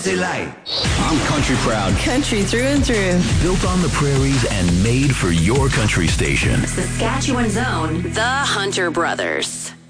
c'est light. I'm country proud. Country through and through. Built on the prairies and made for your country station. Saskatchewan's own, The Hunter Brothers.